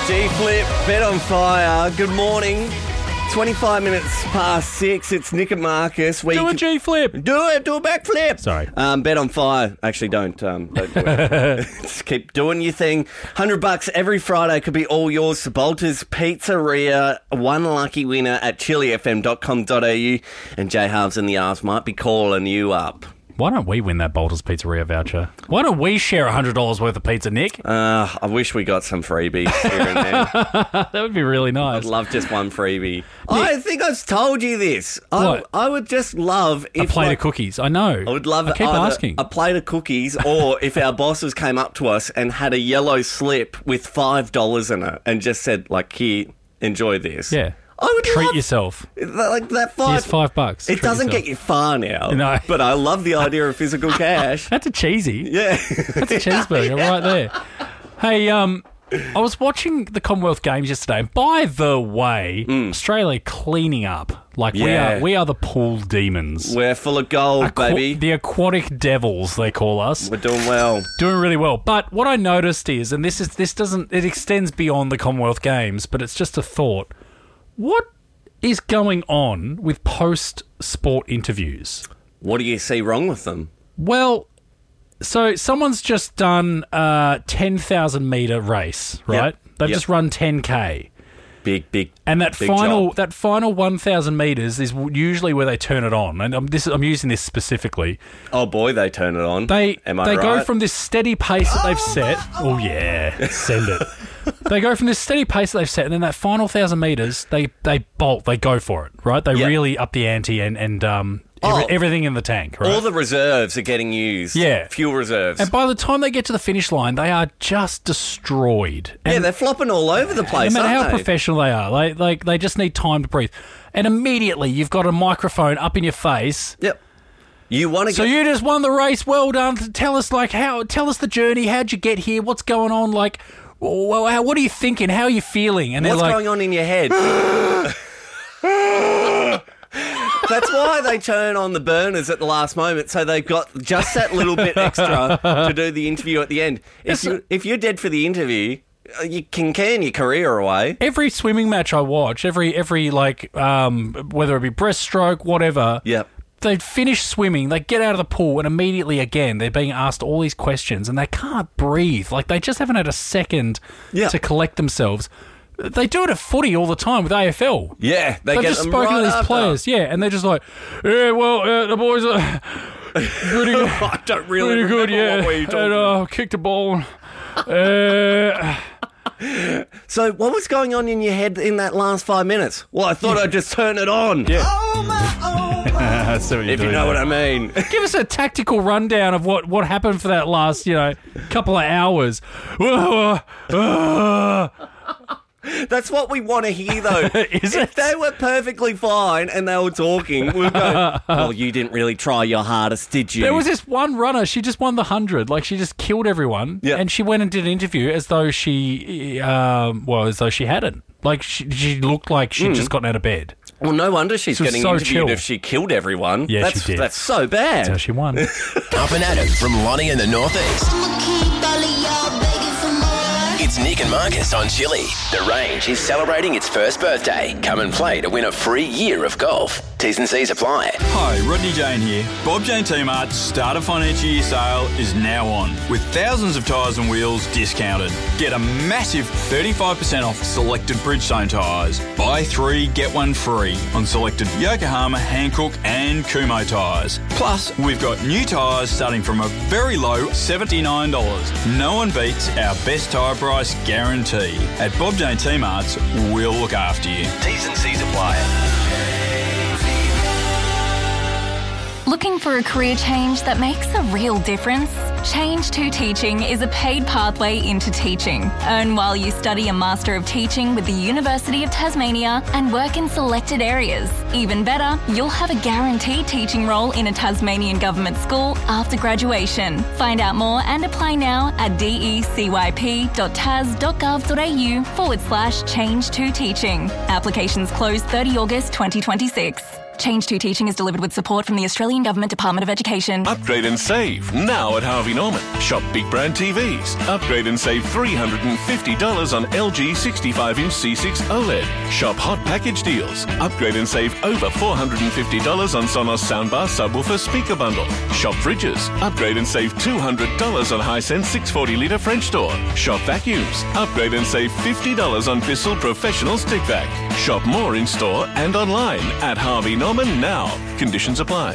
G-Flip, Bet on Fire. Good morning. 25 minutes past 6. It's Nick and Marcus. Do a G-Flip. Do a backflip. Sorry. Bet on Fire. Actually, don't do it. Just keep doing your thing. $100 every Friday could be all yours. Bolter's Pizzeria. One lucky winner at chilifm.com.au. And J Halves in the arse might be calling you up. Why don't we win that Bolter's Pizzeria voucher? Why don't we share $100 worth of pizza, Nick? I wish we got some freebies here and there. That would be really nice. I'd love just one freebie. I think I've told you this. I would just love if a plate of cookies. I know. I would love I keep asking. a plate of cookies, or if our bosses came up to us and had a yellow slip with $5 in it and just said, like, here, enjoy this. Yeah. I would treat yourself. Like that Here's $5. It doesn't get you far now. No. But I love the idea of physical cash. That's a cheesy. Yeah. That's a cheeseburger right there. Hey, I was watching the Commonwealth Games yesterday. And by the way, Australia cleaning up. Like, we are the pool demons. We're full of gold, baby. The aquatic devils, they call us. We're doing well. Doing really well. But what I noticed is, and it extends beyond the Commonwealth Games, but it's just a thought. What is going on with post-sport interviews? What do you see wrong with them? Well, so someone's just done a 10,000-metre race, right? Yep. They've just run 10K. Big. And that big final 1,000 metres is usually where they turn it on. And I'm using this specifically. Oh, boy, they turn it on. They right? go from this steady pace that they've set. Oh, yeah. Send it. They go from this steady pace that they've set, and then that final 1,000 metres, they bolt, they go for it, right? They really up the ante and everything in the tank, right? All the reserves are getting used. Yeah. Fuel reserves. And by the time they get to the finish line, they are just destroyed. And they're flopping all over the place, no matter aren't how they? professional they are, they just need time to breathe. And immediately, you've got a microphone up in your face. Yep. You want to So you just won the race. Well done. Tell us the journey. How'd you get here? What's going on? Like, well, what are you thinking? How are you feeling? And what's they're like, going on in your head? That's why they turn on the burners at the last moment, so they've got just that little bit extra to do the interview at the end. If you're dead for the interview, you can your career away. Every swimming match I watch, every like whether it be breaststroke, whatever. Yep. They finish swimming, they get out of the pool, and immediately again they're being asked all these questions, and they can't breathe. Like, they just haven't had a second to collect themselves. They do it at footy all the time with AFL. Yeah, they've just spoken to these players, and they're just like, the boys are pretty good. I don't really pretty good, remember what were you talking about. And kicked a ball. So what was going on in your head in that last 5 minutes? Well, I thought I'd just turn it on. Yeah. So if you know what I mean. Give us a tactical rundown of what happened for that last, couple of hours. That's what we want to hear, though. Is if they were perfectly fine and they were talking, we'd go, well, you didn't really try your hardest, did you? There was this one runner, she just won the 100. Like, she just killed everyone. Yep. And she went and did an interview as though she hadn't. Like, she looked like she'd just gotten out of bed. Well, no wonder she's getting interviewed chill. if she killed everyone. Yeah, she did. That's so bad. That's how she won. Up and at 'em from Lonnie in the Northeast. It's Nick and Marcus on Chili. The Range is celebrating its first birthday. Come and play to win a free year of golf. T's and C's apply. Hi, Rodney Jane here. Bob Jane T-Mart's start of financial year sale is now on, with thousands of tyres and wheels discounted. Get a massive 35% off selected Bridgestone tyres. Buy 3, get 1 free on selected Yokohama, Hankook and Kumho tyres. Plus, we've got new tyres starting from a very low $79. No one beats our best tyre price guarantee. At Bob Jane T-Mart's, we'll look after you. T's and C's apply. Looking for a career change that makes a real difference? Change to Teaching is a paid pathway into teaching. Earn while you study a Master of Teaching with the University of Tasmania and work in selected areas. Even better, you'll have a guaranteed teaching role in a Tasmanian government school after graduation. Find out more and apply now at decyp.tas.gov.au/change to teaching. Applications close 30 August 2026. Change to Teaching is delivered with support from the Australian Government Department of Education. Upgrade and save now at Harvey Norman. Shop big brand TVs. Upgrade and save $350 on LG 65-inch C6 OLED. Shop hot package deals. Upgrade and save over $450 on Sonos soundbar subwoofer speaker bundle. Shop fridges. Upgrade and save $200 on Hisense 640-litre French door. Shop vacuums. Upgrade and save $50 on Bissell Professional Stick Vac. Shop more in store and online at Harvey Norman now. Conditions apply.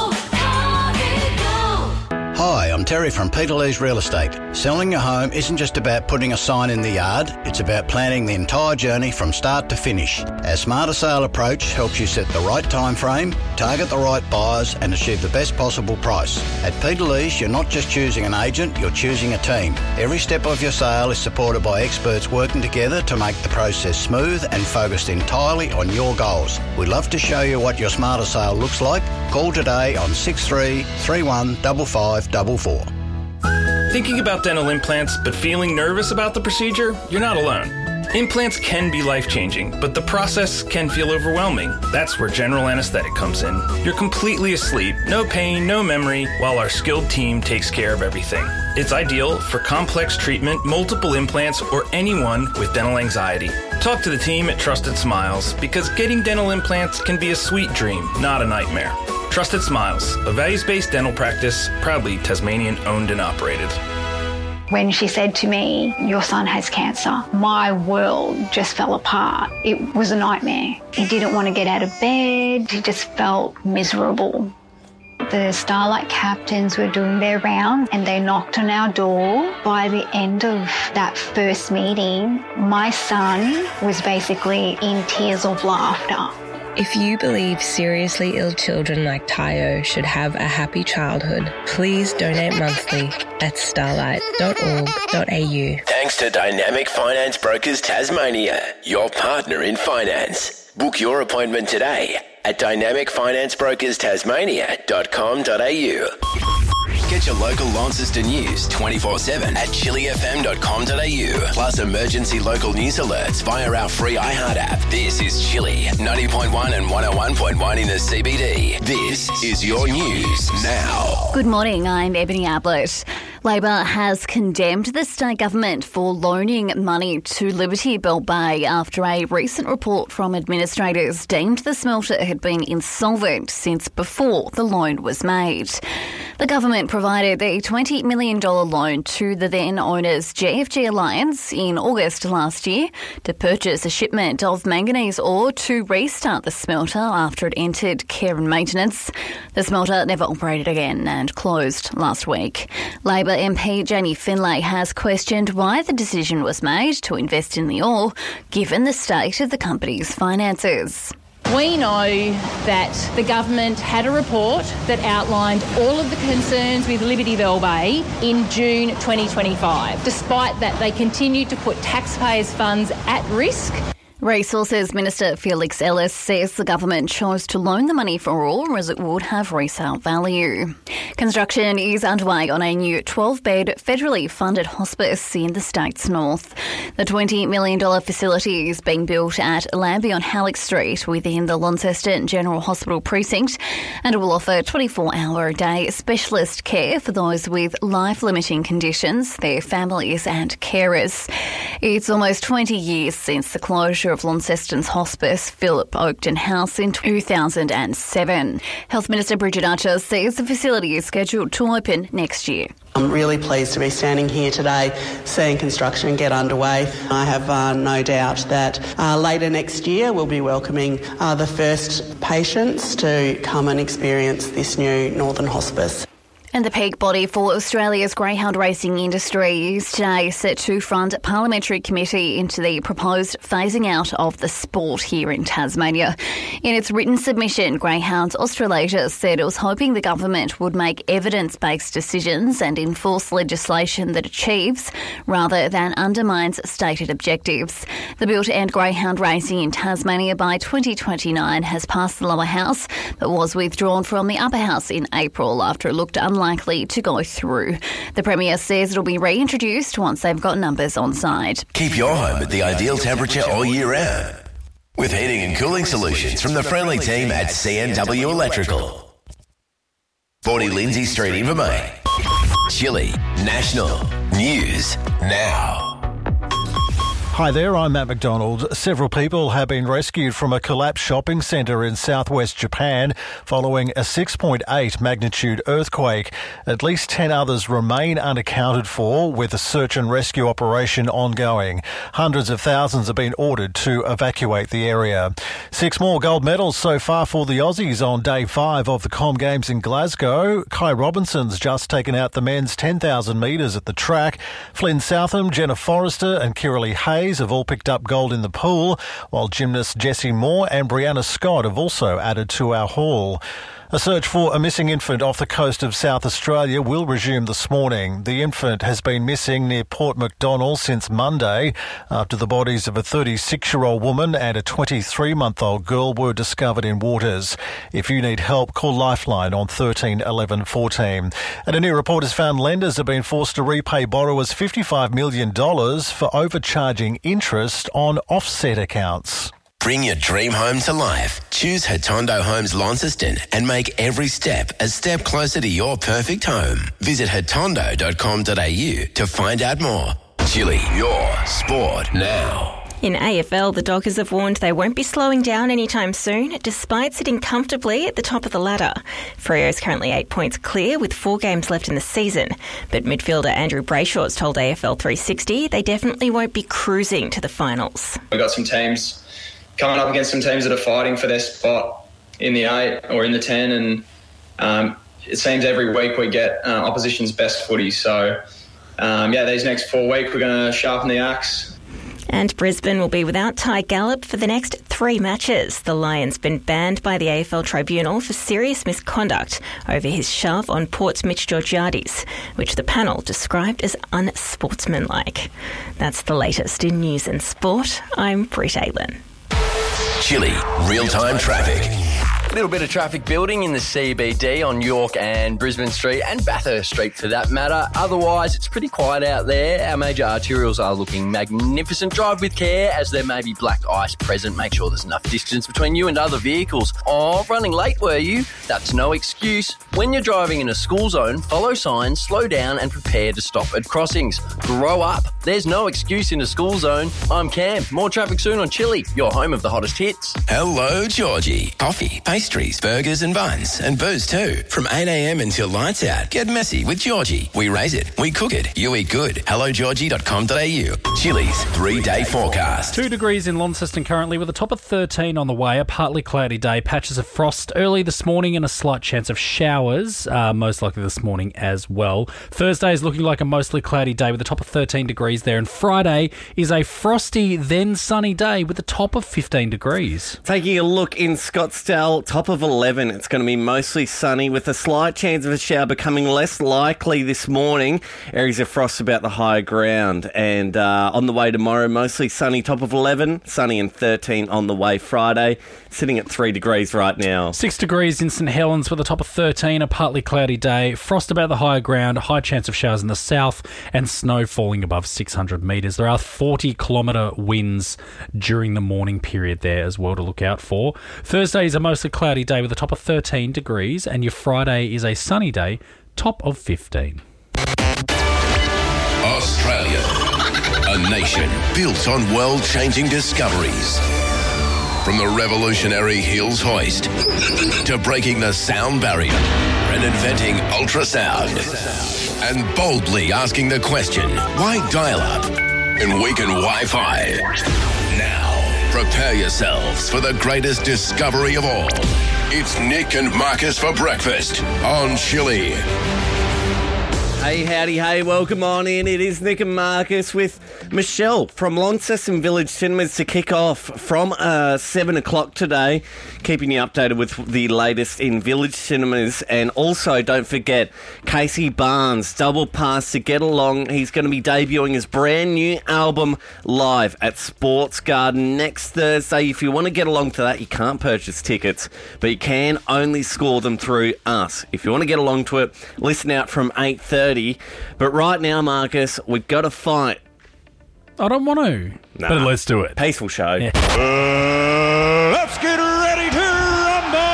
Hi, I'm Terry from Peter Lee's Real Estate. Selling your home isn't just about putting a sign in the yard, it's about planning the entire journey from start to finish. Our Smarter Sale approach helps you set the right time frame, target the right buyers and achieve the best possible price. At Peter Lee's, you're not just choosing an agent, you're choosing a team. Every step of your sale is supported by experts working together to make the process smooth and focused entirely on your goals. We'd love to show you what your Smarter Sale looks like. Call today on 63 31 55 44. Thinking about dental implants but feeling nervous about the procedure? You're not alone. Implants can be life-changing, but the process can feel overwhelming. That's where general anesthetic comes in. You're completely asleep, no pain, no memory, while our skilled team takes care of everything. It's ideal for complex treatment, multiple implants, or anyone with dental anxiety. Talk to the team at Trusted Smiles, because getting dental implants can be a sweet dream, not a nightmare. Trusted Smiles, a values-based dental practice, proudly Tasmanian-owned and operated. When she said to me, your son has cancer, my world just fell apart. It was a nightmare. He didn't want to get out of bed. He just felt miserable. The Starlight captains were doing their rounds and they knocked on our door. By the end of that first meeting, my son was basically in tears of laughter. If you believe seriously ill children like Tayo should have a happy childhood, please donate monthly at starlight.org.au. Thanks to Dynamic Finance Brokers Tasmania, your partner in finance. Book your appointment today at dynamicfinanceBrokersTasmania.com.au. Get your local Launceston news 24/7 at chillyfm.com.au. Plus emergency local news alerts via our free iHeart app. This is Chilly 90.1 and 101.1 in the CBD. This is your news now. Good morning, I'm Ebony Ablett. Labor has condemned the state government for loaning money to Liberty Bell Bay after a recent report from administrators deemed the smelter had been insolvent since before the loan was made. The government provided a $20 million loan to the then owners GFG Alliance in August last year to purchase a shipment of manganese ore to restart the smelter after it entered care and maintenance. The smelter never operated again and closed last week. Labor MP Janie Finlay has questioned why the decision was made to invest in the ore, given the state of the company's finances. We know that the government had a report that outlined all of the concerns with Liberty Bell Bay in June 2025. Despite that, they continued to put taxpayers' funds at risk. Resources Minister Felix Ellis says the government chose to loan the money for ore as it would have resale value. Construction is underway on a new 12-bed federally funded hospice in the state's north. The $20 million facility is being built at Lambie on Halleck Street within the Launceston General Hospital precinct, and it will offer 24-hour-a-day specialist care for those with life-limiting conditions, their families and carers. It's almost 20 years since the closure of Launceston's hospice, Philip Oakton House, in 2007. Health Minister Bridget Archer says the facility is scheduled to open next year. I'm really pleased to be standing here today seeing construction get underway. I have no doubt that later next year we'll be welcoming the first patients to come and experience this new Northern Hospice. And the peak body for Australia's greyhound racing industry is today set to front a parliamentary committee into the proposed phasing out of the sport here in Tasmania. In its written submission, Greyhounds Australasia said it was hoping the government would make evidence-based decisions and enforce legislation that achieves rather than undermines stated objectives. The bill to end greyhound racing in Tasmania by 2029 has passed the lower house but was withdrawn from the upper house in April after it looked unlikely to go through. The Premier says it'll be reintroduced once they've got numbers on side. Keep your home at the ideal temperature all year round. With heating and cooling solutions from the friendly team at CNW Electrical. 40 Lindsay Street, Invermain. Chile National News Now. Hi there, I'm Matt McDonald. Several people have been rescued from a collapsed shopping centre in southwest Japan following a 6.8 magnitude earthquake. At least 10 others remain unaccounted for, with a search and rescue operation ongoing. Hundreds of thousands have been ordered to evacuate the area. 6 more gold medals so far for the Aussies on day 5 of the Com Games in Glasgow. Kai Robinson's just taken out the men's 10,000 metres at the track. Flynn Southam, Jenna Forrester and Kiralee Hayes have all picked up gold in the pool, while gymnasts Jessie Moore and Brianna Scott have also added to our haul. A search for a missing infant off the coast of South Australia will resume this morning. The infant has been missing near Port MacDonnell since Monday after the bodies of a 36-year-old woman and a 23-month-old girl were discovered in waters. If you need help, call Lifeline on 13 11 14. And a new report has found lenders have been forced to repay borrowers $55 million for overcharging interest on offset accounts. Bring your dream home to life. Choose Hatondo Homes Launceston and make every step a step closer to your perfect home. Visit hatondo.com.au to find out more. Chile, your sport now. In AFL, the Dockers have warned they won't be slowing down anytime soon, despite sitting comfortably at the top of the ladder. Freo is currently 8 points clear with 4 games left in the season. But midfielder Andrew Brayshaw's told AFL 360 they definitely won't be cruising to the finals. We've got some teams coming up against some teams that are fighting for their spot in the 8 or in the 10, and it seems every week we get opposition's best footy. So, these next 4 weeks we're going to sharpen the axe. And Brisbane will be without Ty Gallup for the next 3 matches. The Lion's been banned by the AFL Tribunal for serious misconduct over his shove on Port's Mitch Georgiades, which the panel described as unsportsmanlike. That's the latest in news and sport. I'm Britt Aylin. Chile, real-time traffic. A little bit of traffic building in the CBD on York and Brisbane Street and Bathurst Street for that matter. Otherwise, it's pretty quiet out there. Our major arterials are looking magnificent. Drive with care as there may be black ice present. Make sure there's enough distance between you and other vehicles. Oh, running late were you? That's no excuse. When you're driving in a school zone, follow signs, slow down and prepare to stop at crossings. Grow up. There's no excuse in a school zone. I'm Cam. More traffic soon on Chile, your home of the hottest hits. Hello, Georgie. Coffee, pastries, burgers and buns, and booze too. From 8 a.m. until lights out. Get messy with Georgie. We raise it, we cook it, you eat good. HelloGeorgie.com.au. Chile's 3-day forecast. 2 degrees in Launceston currently with a top of 13 on the way. A partly cloudy day. Patches of frost early this morning and a slight chance of showers, most likely this morning as well. Thursday is looking like a mostly cloudy day with a top of 13 degrees there. And Friday is a frosty then sunny day with a top of 15 degrees. Taking a look in Scottsdale, top of 11. It's going to be mostly sunny with a slight chance of a shower becoming less likely this morning. Areas of frost about the higher ground. And on the way tomorrow, mostly sunny, top of 11. Sunny and 13 on the way Friday. Sitting at 3 degrees right now. 6 degrees in St Helens with a top of 13. A partly cloudy day. Frost about the higher ground. High chance of showers in the south. And snow falling above 600 metres. There are 40-kilometre winds during the morning period there as well to look out for. Thursday is a mostly cloudy day with a top of 13 degrees, and your Friday is a sunny day, top of 15. Australia, a nation built on world-changing discoveries. From the revolutionary Hills hoist to breaking the sound barrier and inventing ultrasound and boldly asking the question, why dial-up and weaken Wi-Fi? Now, prepare yourselves for the greatest discovery of all. It's Nick and Marcus for breakfast on Chile. Hey, howdy, hey, welcome on in. It is Nick and Marcus with Michelle from Launceston Village Cinemas to kick off from 7 o'clock today, keeping you updated with the latest in Village Cinemas. And also, don't forget, Casey Barnes, Double Pass to Get Along. He's going to be debuting his brand new album live at Sports Garden next Thursday. If you want to get along to that, you can't purchase tickets, but you can only score them through us. If you want to get along to it, listen out from 8:30. But right now, Marcus, we've got to fight I don't want to. Nah. But let's do it. Peaceful show. Yeah. Let's get ready to rumble!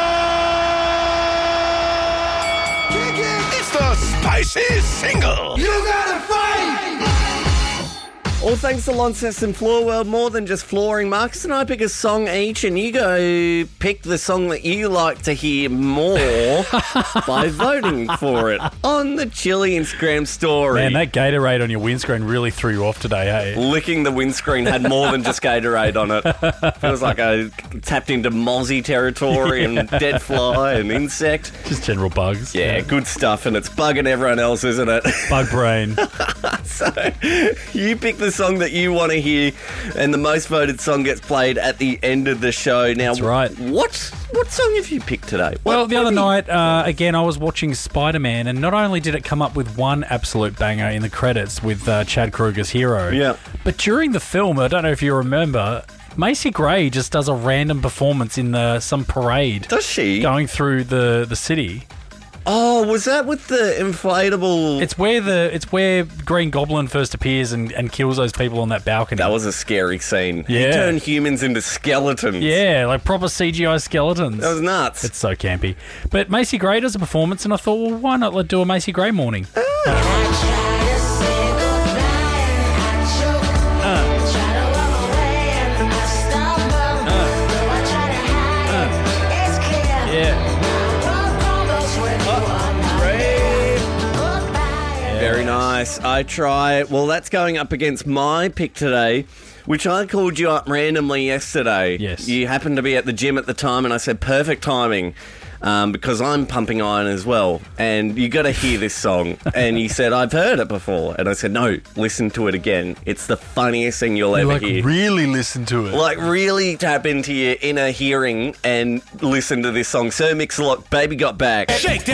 It's the spicy single. You gotta fight! All thanks to Launceston Floor World, more than just flooring. Marcus and I pick a song each, and you go pick the song that you like to hear more by voting for it on the Chili Instagram story. Man, that Gatorade on your windscreen really threw you off today, hey? Licking the windscreen had more than just Gatorade on it. Feels like I tapped into mozzie territory and dead fly and insect. Just general bugs. Yeah, good stuff, and it's bugging everyone else, isn't it? Bug brain. So, you pick the song that you want to hear, and the most voted song gets played at the end of the show. Now, That's right. What song have you picked today? Well, the other night, again, I was watching Spider-Man, and not only did it come up with one absolute banger in the credits with Chad Kroeger's Hero, yeah, but during the film, I don't know if you remember, Macy Gray just does a random performance in some parade. Does she? Going through the city. Oh, was that with the inflatable? It's where Green Goblin first appears and kills those people on that balcony. That was a scary scene. Yeah. He turned humans into skeletons. Yeah, like proper CGI skeletons. That was nuts. It's so campy. But Macy Gray does a performance, and I thought, well, why not do a Macy Gray morning? Very nice. I try. Well, that's going up against my pick today, which I called you up randomly yesterday. Yes. You happened to be at the gym at the time, and I said perfect timing because I'm pumping iron as well. And you got to hear this song. And you said, I've heard it before. And I said, no, listen to it again. It's the funniest thing you'll ever hear. Really listen to it. Like, really tap into your inner hearing and listen to this song. Sir Mix-a-Lot, Baby Got Back. Shake